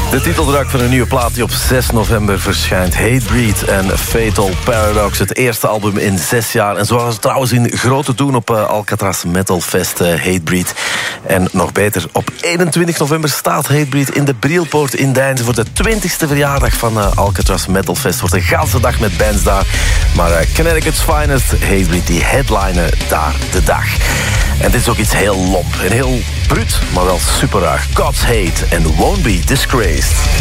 De titeltrack van een nieuwe plaat die op 6 november verschijnt. Hatebreed en Fatal Paradox. Het eerste album in 6 jaar. En zo was het trouwens in grote doen op Alcatraz Metal Fest, Hatebreed. En nog beter, op 21 november staat Hatebreed in de Brielpoort in Deinzen voor de 20e verjaardag van Alcatraz Metal Fest. Wordt een ganse dag met bands daar. Maar Connecticut's Finest, Hatebreed, die headlinen daar de dag. En dit is ook iets heel lomp en heel bruut, maar wel super raar. God's Hate and Won't Be Disgraced.